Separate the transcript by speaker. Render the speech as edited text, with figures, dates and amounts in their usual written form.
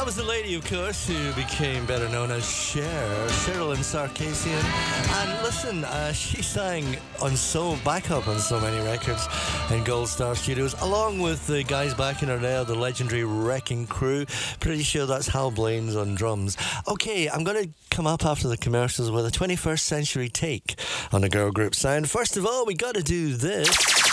Speaker 1: That was the lady, of course, who became better known as Cher, Sherilyn Sarkisian. And listen, she sang on backup on so many records in Gold Star Studios, along with the guys back in her day, the legendary Wrecking Crew. Pretty sure that's Hal Blaines on drums. Okay, I'm going to come up after the commercials with a 21st century take on a girl group sound. First of all, we got to do this.